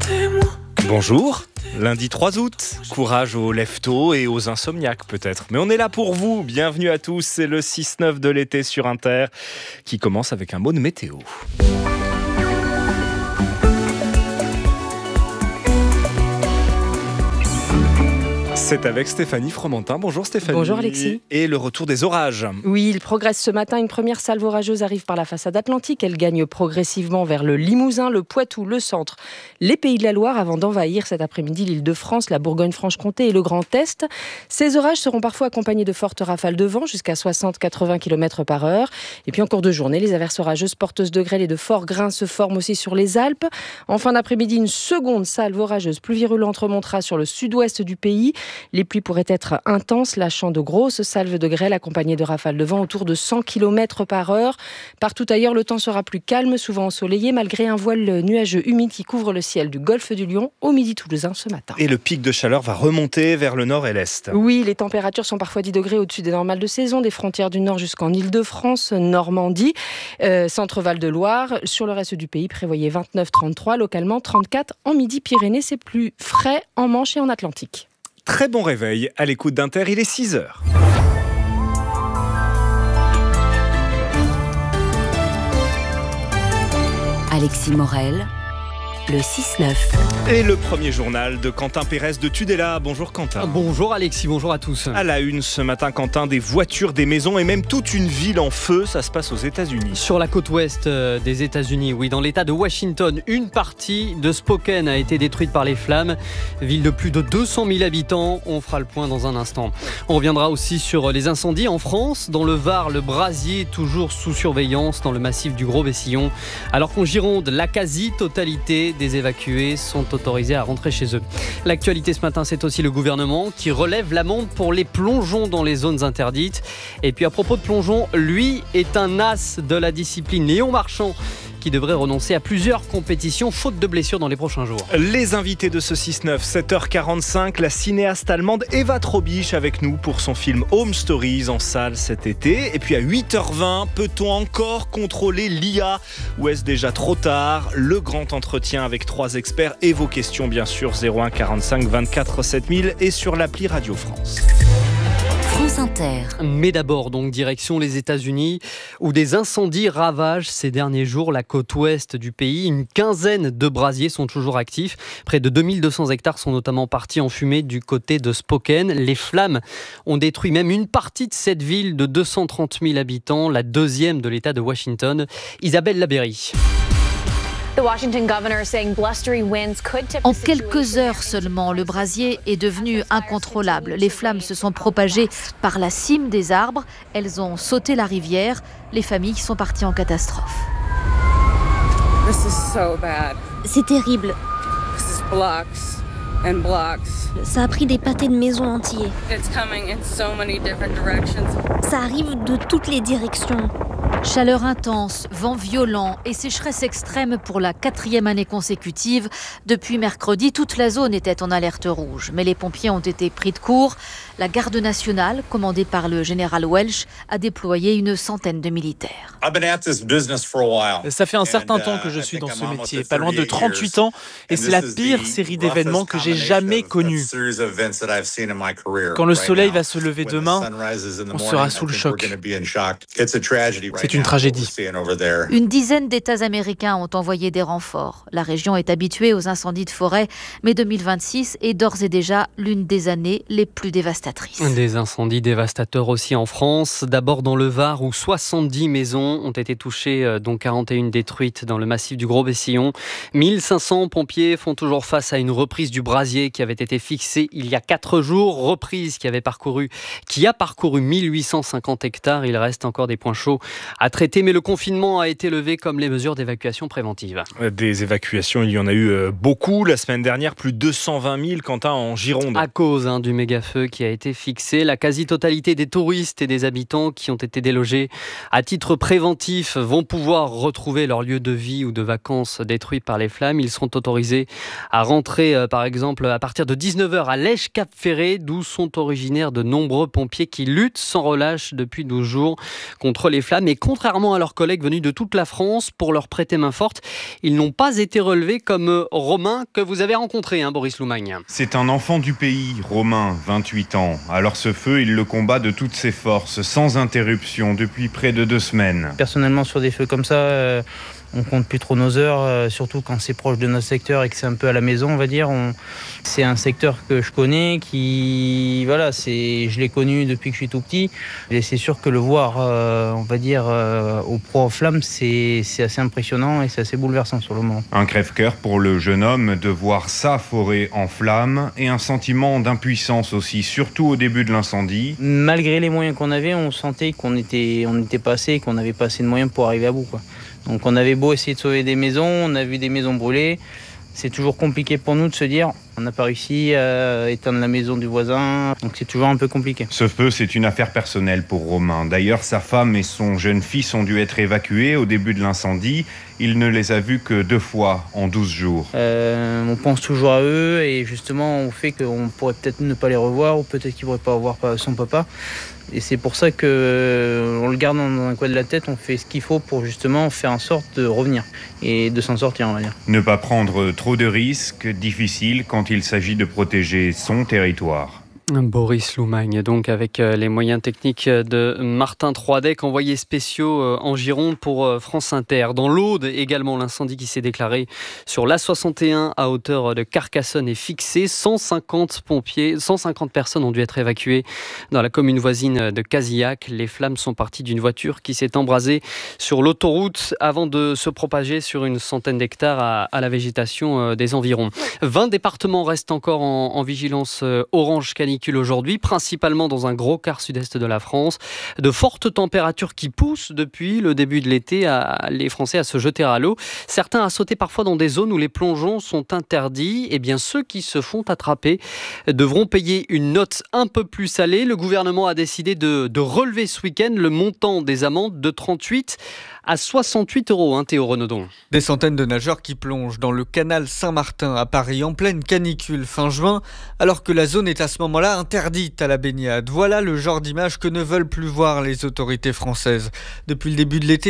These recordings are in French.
Bonjour, lundi 3 août, courage aux lève-tôt et aux insomniaques peut-être. Mais on est là pour vous, bienvenue à tous, c'est le 6-9 de l'été sur Inter qui commence avec un mot de météo. C'est avec Stéphanie Fromentin. Bonjour Stéphanie. Bonjour Alexis. Et le retour des orages. Oui, il progresse ce matin. Une première salve orageuse arrive par la façade atlantique. Elle gagne progressivement vers le Limousin, le Poitou, le centre, les Pays de la Loire, avant d'envahir cet après-midi l'Île-de-France, la Bourgogne-Franche-Comté et le Grand Est. Ces orages seront parfois accompagnés de fortes rafales de vent, jusqu'à 60-80 km par heure. Et puis en cours de journée, les averses orageuses porteuses de grêle et de forts grains se forment aussi sur les Alpes. En fin d'après-midi, une seconde salve orageuse plus virulente remontera sur le sud-ouest du pays. Les pluies pourraient être intenses, lâchant de grosses salves de grêle accompagnées de rafales de vent autour de 100 km par heure. Partout ailleurs, le temps sera plus calme, souvent ensoleillé, malgré un voile nuageux humide qui couvre le ciel du golfe du Lion au midi toulousain ce matin. Et le pic de chaleur va remonter vers le nord et l'est. Oui, les températures sont parfois 10 degrés au-dessus des normales de saison, des frontières du nord jusqu'en Île-de-France, Normandie, Centre-Val de Loire. Sur le reste du pays, prévoyez 29-33, localement 34 en Midi-Pyrénées. C'est plus frais en Manche et en Atlantique. Très bon réveil à l'écoute d'Inter, il est 6h. Alexis Morel, le 6-9. Et le premier journal de Quentin Pérez de Tudela. Bonjour Quentin. Bonjour Alexis, bonjour à tous. À la une ce matin Quentin, des voitures, des maisons et même toute une ville en feu, ça se passe aux États-Unis. Sur la côte ouest des États-Unis, oui, dans l'état de Washington, une partie de Spokane a été détruite par les flammes. Ville de plus de 200 000 habitants, on fera le point dans un instant. On reviendra aussi sur les incendies en France. Dans le Var, le brasier toujours sous surveillance dans le massif du Gros-Vessillon. Alors qu'en Gironde, la quasi-totalité des évacués sont autorisés à rentrer chez eux. L'actualité ce matin, c'est aussi le gouvernement qui relève l'amende pour les plongeons dans les zones interdites. Et puis à propos de plongeons, lui est un as de la discipline, Léon Marchand, qui devrait renoncer à plusieurs compétitions faute de blessures dans les prochains jours. Les invités de ce 6-9, 7h45, la cinéaste allemande Eva Trobisch avec nous pour son film Home Stories en salle cet été. Et puis à 8h20, peut-on encore contrôler l'IA ou est-ce déjà trop tard? Le grand entretien avec 3 experts et vos questions bien sûr 01 45 24 7000 et sur l'appli Radio France. France Inter. Mais d'abord, donc, direction les États-Unis, où des incendies ravagent ces derniers jours la côte ouest du pays. Une quinzaine de brasiers sont toujours actifs. Près de 2200 hectares sont notamment partis en fumée du côté de Spokane. Les flammes ont détruit même une partie de cette ville de 230 000 habitants, la deuxième de l'État de Washington. Isabelle Labéry. En quelques heures seulement, le brasier est devenu incontrôlable. Les flammes se sont propagées par la cime des arbres. Elles ont sauté la rivière. Les familles sont parties en catastrophe. C'est terrible. Ça a pris des pâtés de maisons entiers. Ça arrive de toutes les directions. Chaleur intense, vent violent et sécheresse extrême pour la 4e année consécutive. Depuis mercredi, toute la zone était en alerte rouge. Mais les pompiers ont été pris de court. La garde nationale, commandée par le général Welch, a déployé une centaine de militaires. Ça fait un certain temps que je suis dans ce métier, pas loin de 38 ans, et c'est la pire série d'événements que j'ai jamais connue. Quand le soleil va se lever demain, on sera sous le choc. C'est une tragédie. Une dizaine d'États américains ont envoyé des renforts. La région est habituée aux incendies de forêt, mais 2026 est d'ores et déjà l'une des années les plus dévastatrices. Des incendies dévastateurs aussi en France. D'abord dans le Var, où 70 maisons ont été touchées, dont 41 détruites dans le massif du Gros-Vessillon. 1500 pompiers font toujours face à une reprise du brasier qui avait été fixée il y a 4 jours. Reprise qui a parcouru 1850 hectares. Il reste encore des points chauds à traiter, mais le confinement a été levé comme les mesures d'évacuation préventive. Des évacuations, il y en a eu beaucoup. La semaine dernière, plus de 220 000, Quentin, en Gironde. À cause du méga-feu qui a été fixé, la quasi-totalité des touristes et des habitants qui ont été délogés à titre préventif vont pouvoir retrouver leur lieu de vie ou de vacances détruit par les flammes. Ils seront autorisés à rentrer, par exemple, à partir de 19h à Lège-Cap-Ferré, d'où sont originaires de nombreux pompiers qui luttent sans relâche depuis 12 jours contre les flammes et contrairement à leurs collègues venus de toute la France pour leur prêter main forte, ils n'ont pas été relevés comme Romain que vous avez rencontré, Boris Loumagne. C'est un enfant du pays, Romain, 28 ans. Alors ce feu, il le combat de toutes ses forces, sans interruption, depuis près de 2 semaines. Personnellement, sur des feux comme ça, on compte plus trop nos heures, surtout quand c'est proche de notre secteur et que c'est un peu à la maison, on va dire. C'est un secteur que je connais, je l'ai connu depuis que je suis tout petit. Et c'est sûr que le voir, on va dire, au proie aux flammes, c'est assez impressionnant et c'est assez bouleversant sur le moment. Un crève-cœur pour le jeune homme de voir sa forêt en flammes et un sentiment d'impuissance aussi, surtout au début de l'incendie. Malgré les moyens qu'on avait, on sentait qu'on n'était pas assez, qu'on n'avait pas assez de moyens pour arriver à bout, quoi. Donc on avait beau essayer de sauver des maisons, on a vu des maisons brûler. C'est toujours compliqué pour nous de se dire on n'a pas réussi à éteindre la maison du voisin, donc c'est toujours un peu compliqué. Ce feu, c'est une affaire personnelle pour Romain. D'ailleurs, sa femme et son jeune fils ont dû être évacués au début de l'incendie. Il ne les a vus que 2 fois en 12 jours. On pense toujours à eux et justement au fait qu'on pourrait peut-être ne pas les revoir ou peut-être qu'ils ne pourraient pas voir son papa. Et c'est pour ça qu'on le garde dans un coin de la tête, on fait ce qu'il faut pour justement faire en sorte de revenir et de s'en sortir, on va dire. Ne pas prendre trop de risques, difficile quand il s'agit de protéger son territoire. Boris Loumagne, donc avec les moyens techniques de Martin Troidec, envoyé spéciaux en Gironde pour France Inter. Dans l'Aude également, l'incendie qui s'est déclaré sur l'A61 à hauteur de Carcassonne est fixé. 150 personnes ont dû être évacuées dans la commune voisine de Casillac. Les flammes sont parties d'une voiture qui s'est embrasée sur l'autoroute avant de se propager sur une centaine d'hectares à la végétation des environs. 20 départements restent encore en vigilance orange canicule aujourd'hui, principalement dans un gros quart sud-est de la France. De fortes températures qui poussent depuis le début de l'été les Français à se jeter à l'eau. Certains à sauter parfois dans des zones où les plongeons sont interdits. Eh bien, ceux qui se font attraper devront payer une note un peu plus salée. Le gouvernement a décidé de relever ce week-end le montant des amendes de 38 à 68 €, Théo Renaudon. Des centaines de nageurs qui plongent dans le canal Saint-Martin à Paris en pleine canicule fin juin, alors que la zone est à ce moment-là interdite à la baignade. Voilà le genre d'image que ne veulent plus voir les autorités françaises. Depuis le début de l'été,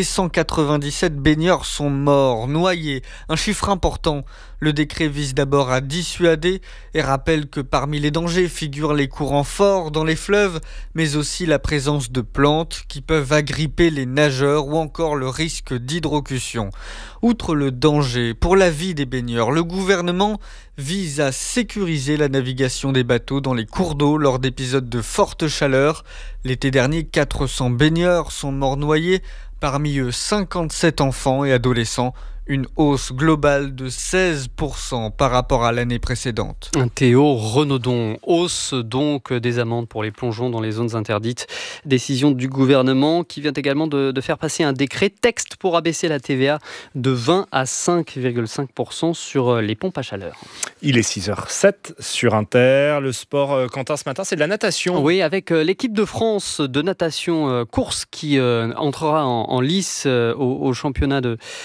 197 baigneurs sont morts, noyés, un chiffre important. Le décret vise d'abord à dissuader et rappelle que parmi les dangers figurent les courants forts dans les fleuves, mais aussi la présence de plantes qui peuvent agripper les nageurs ou encore le risque d'hydrocution. Outre le danger pour la vie des baigneurs, le gouvernement vise à sécuriser la navigation des bateaux dans les cours d'eau lors d'épisodes de forte chaleur. L'été dernier, 400 baigneurs sont morts noyés, parmi eux 57 enfants et adolescents. Une hausse globale de 16% par rapport à l'année précédente. Théo Renaudon, hausse donc des amendes pour les plongeons dans les zones interdites. Décision du gouvernement qui vient également de faire passer un décret texte pour abaisser la TVA de 20 à 5,5% sur les pompes à chaleur. Il est 6h07 sur Inter. Le sport, Quentin, ce matin, c'est de la natation. Oui, avec l'équipe de France de natation course qui entrera en lice au championnat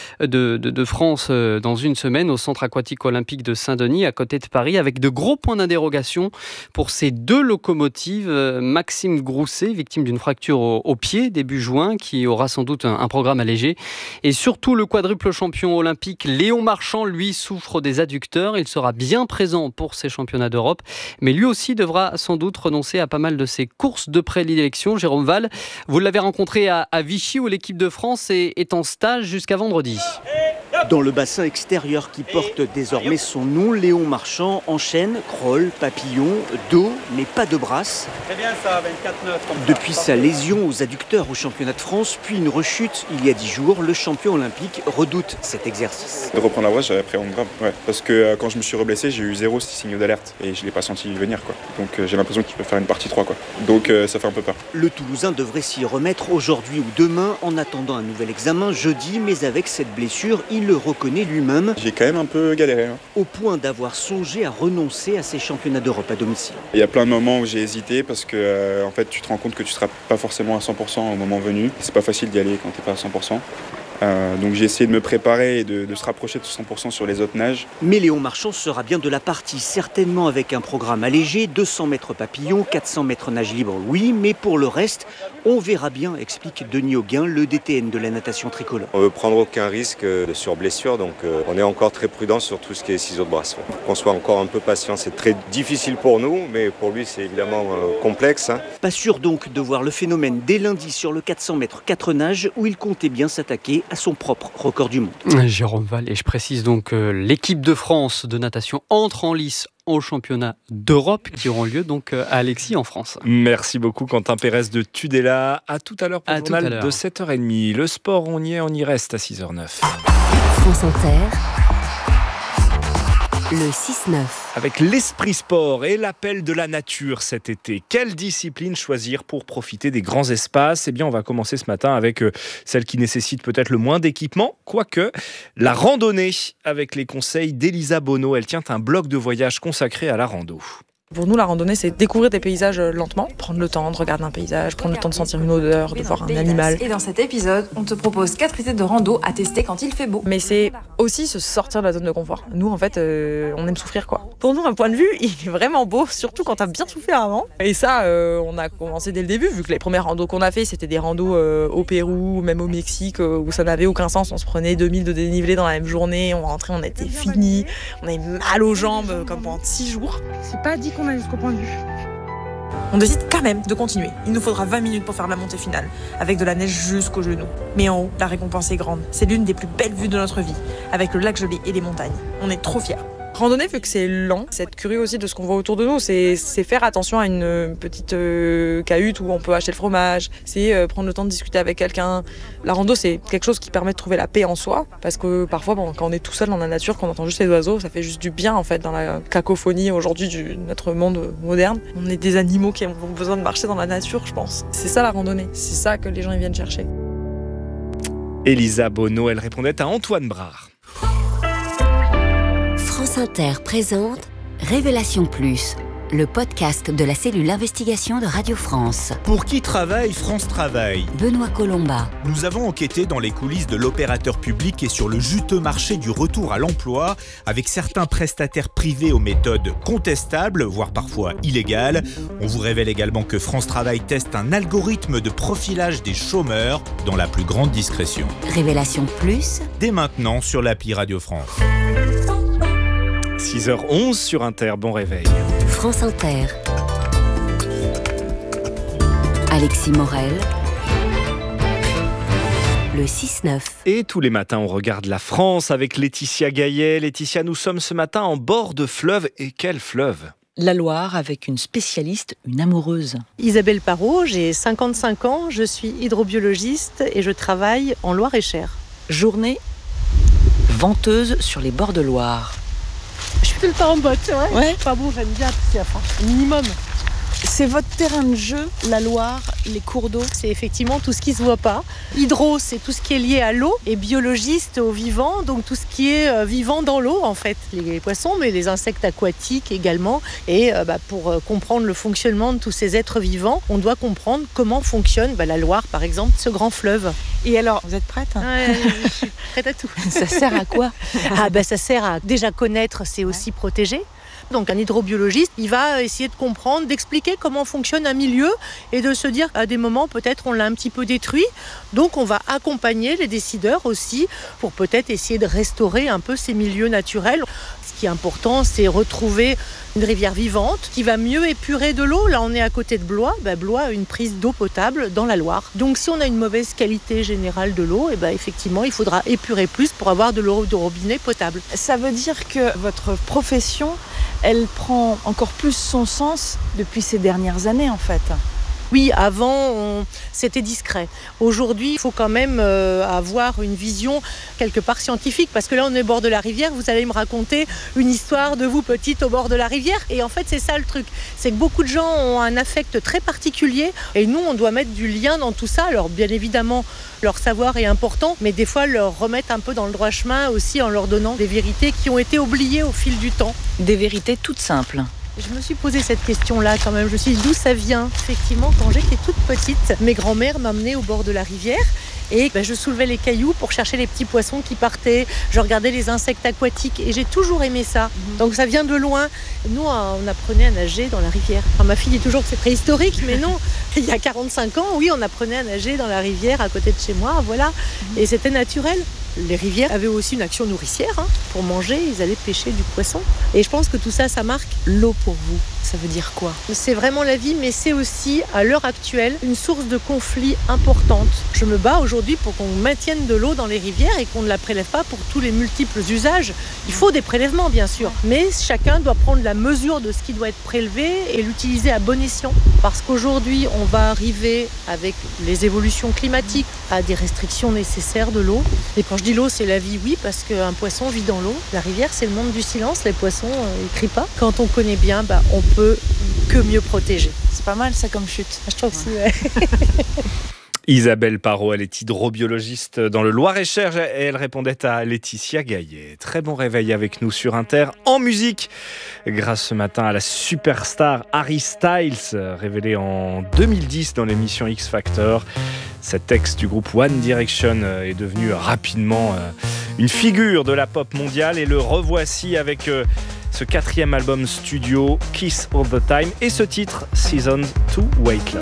de France dans une semaine au centre aquatique olympique de Saint-Denis à côté de Paris, avec de gros points d'interrogation pour ces 2 locomotives. Maxime Grousset, victime d'une fracture au pied début juin, qui aura sans doute un programme allégé, et surtout le quadruple champion olympique Léon Marchand, lui, souffre des adducteurs. Il sera bien présent pour ces championnats d'Europe, mais lui aussi devra sans doute renoncer à pas mal de ses courses de prédilection. Jérôme Val, vous l'avez rencontré à Vichy où l'équipe de France est en stage jusqu'à vendredi. Dans le bassin extérieur qui porte désormais son nom, Léon Marchand enchaîne crawl, papillon, dos, mais pas de brasse. Très bien ça, 24-9. Depuis sa lésion aux adducteurs au championnat de France, puis une rechute il y a 10 jours, le champion olympique redoute cet exercice. De reprendre la brasse, j'avais appréhendé grave. Ouais. Parce que quand je me suis reblessé, j'ai eu 0 signaux d'alerte et je ne l'ai pas senti venir. Donc j'ai l'impression qu'il peut faire une partie 3. Donc ça fait un peu peur. Le Toulousain devrait s'y remettre aujourd'hui ou demain en attendant un nouvel examen jeudi, mais avec cette blessure, il le reconnaît lui-même. J'ai quand même un peu galéré. Au point d'avoir songé à renoncer à ces championnats d'Europe à domicile. Il y a plein de moments où j'ai hésité parce que en fait, tu te rends compte que tu ne seras pas forcément à 100% au moment venu. C'est pas facile d'y aller quand tu n'es pas à 100%. Donc j'ai essayé de me préparer et de se rapprocher de 100% sur les autres nages. Mais Léon Marchand sera bien de la partie, certainement avec un programme allégé, 200 mètres papillon, 400 mètres nage libre, oui, mais pour le reste, on verra bien, explique Denis Auguin, le DTN de la natation tricolore. On ne veut prendre aucun risque de surblessure, donc on est encore très prudent sur tout ce qui est ciseaux de brasse. Qu'on soit encore un peu patient, c'est très difficile pour nous, mais pour lui c'est évidemment complexe. Pas sûr donc de voir le phénomène dès lundi sur le 400 mètres 4 nages où il comptait bien s'attaquer à son propre record du monde. Jérôme Val, et je précise donc que l'équipe de France de natation entre en lice au championnat d'Europe qui auront lieu donc à Alexis en France. Merci beaucoup Quentin Pérez de Tudela. À tout à l'heure pour le journal de 7h30. Le sport, on y reste à 6h09. France Inter, le 6-9. Avec l'esprit sport et l'appel de la nature cet été, quelle discipline choisir pour profiter des grands espaces ? Eh bien, on va commencer ce matin avec celle qui nécessite peut-être le moins d'équipement, quoique la randonnée, avec les conseils d'Elisa Bonneau. Elle tient un blog de voyage consacré à la rando. Pour nous, la randonnée, c'est découvrir des paysages lentement, prendre le temps de regarder un paysage, prendre le temps de sentir une odeur, de voir un animal. Et dans cet épisode, on te propose 4 idées de rando à tester quand il fait beau. Mais c'est aussi se sortir de la zone de confort. Nous, en fait, on aime souffrir, quoi. Pour nous, un point de vue, il est vraiment beau, surtout quand t'as bien souffert avant. Et ça, on a commencé dès le début, vu que les premières randos qu'on a fait, c'était des randos au Pérou, même au Mexique, où ça n'avait aucun sens. On se prenait 2000 de dénivelé dans la même journée, on rentrait, on était fini, on avait mal aux jambes, comme pendant 6 jours. C'est pas dit qu'on a jusqu'au point de vue. On décide quand même de continuer. Il nous faudra 20 minutes pour faire la montée finale, avec de la neige jusqu'aux genoux. Mais en haut, la récompense est grande. C'est l'une des plus belles vues de notre vie, avec le lac gelé et les montagnes. On est trop fiers. Randonnée, vu que c'est lent, c'est être curieux aussi de ce qu'on voit autour de nous, c'est faire attention à une petite cahute où on peut acheter le fromage, c'est prendre le temps de discuter avec quelqu'un. La rando, c'est quelque chose qui permet de trouver la paix en soi, parce que parfois, quand on est tout seul dans la nature, qu'on entend juste les oiseaux, ça fait juste du bien en fait dans la cacophonie aujourd'hui de notre monde moderne. On est des animaux qui ont besoin de marcher dans la nature, je pense. C'est ça la randonnée, c'est ça que les gens ils viennent chercher. Elisa Bonneau, elle répondait à Antoine Brard. France Inter présente Révélation Plus, le podcast de la cellule investigation de Radio France. Pour qui travaille France Travail ? Benoît Colomba. Nous avons enquêté dans les coulisses de l'opérateur public et sur le juteux marché du retour à l'emploi, avec certains prestataires privés aux méthodes contestables, voire parfois illégales. On vous révèle également que France Travail teste un algorithme de profilage des chômeurs dans la plus grande discrétion. Révélation Plus, dès maintenant sur l'appli Radio France. 6h11 sur Inter, bon réveil. France Inter. Alexis Morel, le 6-9. Et tous les matins, on regarde la France avec Laetitia Gaillet. Laetitia, nous sommes ce matin en bord de fleuve. Et quel fleuve ? La Loire, avec une spécialiste, une amoureuse. Isabelle Parot, j'ai 55 ans, je suis hydrobiologiste et je travaille en Loire-et-Cher. Journée venteuse sur les bords de Loire. Je suis tout le temps en botte, c'est vrai ? Ouais. Pas bon, j'aime bien, c'est un minimum. C'est votre terrain de jeu, la Loire, les cours d'eau. C'est effectivement tout ce qui se voit pas. Hydro, c'est tout ce qui est lié à l'eau. Et biologiste au vivant, donc tout ce qui est vivant dans l'eau, en fait. Les poissons, mais les insectes aquatiques également. Et pour comprendre le fonctionnement de tous ces êtres vivants, on doit comprendre comment fonctionne la Loire, par exemple, ce grand fleuve. Et alors, vous êtes prête ? Ouais, je suis prête à tout. Ça sert à quoi ? Ça sert à déjà connaître, c'est aussi protéger. Donc un hydrobiologiste, il va essayer de comprendre, d'expliquer comment fonctionne un milieu et de se dire à des moments peut-être on l'a un petit peu détruit. Donc on va accompagner les décideurs aussi pour peut-être essayer de restaurer un peu ces milieux naturels. Ce qui est important, c'est retrouver une rivière vivante qui va mieux épurer de l'eau. Là, on est à côté de Blois. Blois a une prise d'eau potable dans la Loire. Donc si on a une mauvaise qualité générale de l'eau, effectivement, il faudra épurer plus pour avoir de l'eau de robinet potable. Ça veut dire que votre profession, elle prend encore plus son sens depuis ces dernières années, en fait. Oui, avant, c'était discret. Aujourd'hui, il faut quand même avoir une vision quelque part scientifique, parce que là, on est au bord de la rivière. Vous allez me raconter une histoire de vous petite au bord de la rivière. Et en fait, c'est ça le truc. C'est que beaucoup de gens ont un affect très particulier. Et nous, on doit mettre du lien dans tout ça. Alors, bien évidemment, leur savoir est important, mais des fois, leur remettre un peu dans le droit chemin aussi en leur donnant des vérités qui ont été oubliées au fil du temps. Des vérités toutes simples. Je me suis posé cette question-là quand même. Je me suis dit d'où ça vient. Effectivement, quand j'étais toute petite, mes grands-mères m'amenaient au bord de la rivière Et je soulevais les cailloux pour chercher les petits poissons qui partaient. Je regardais les insectes aquatiques et j'ai toujours aimé ça. Donc ça vient de loin. Nous, on apprenait à nager dans la rivière. Enfin, ma fille dit toujours que c'est préhistorique, mais non. Il y a 45 ans, oui, on apprenait à nager dans la rivière à côté de chez moi, voilà. Et c'était naturel. Les rivières avaient aussi une action nourricière. Pour manger, ils allaient pêcher du poisson. Et je pense que tout ça, ça marque l'eau pour vous. Ça veut dire quoi ? C'est vraiment la vie, mais c'est aussi, à l'heure actuelle, une source de conflit importante. Je me bats aujourd'hui pour qu'on maintienne de l'eau dans les rivières et qu'on ne la prélève pas pour tous les multiples usages. Il faut des prélèvements, bien sûr, mais chacun doit prendre la mesure de ce qui doit être prélevé et l'utiliser à bon escient. Parce qu'aujourd'hui, on va arriver, avec les évolutions climatiques, à des restrictions nécessaires de l'eau. Et quand je dis l'eau, c'est la vie, oui, parce qu'un poisson vit dans l'eau. La rivière, c'est le monde du silence. Les poissons, ils crient pas. Quand on connaît bien, on peut que mieux protéger. C'est pas mal ça comme chute. Je trouve aussi, ouais. Isabelle Parot, elle est hydrobiologiste dans le Loir-et-Cher et elle répondait à Laetitia Gaillet. Très bon réveil avec nous sur Inter en musique, grâce ce matin à la superstar Harry Styles, révélée en 2010 dans l'émission X Factor. Cet ex du groupe One Direction est devenu rapidement une figure de la pop mondiale et le revoici avec ce 4e album studio Kiss All The Time et ce titre Seasons to Weightless.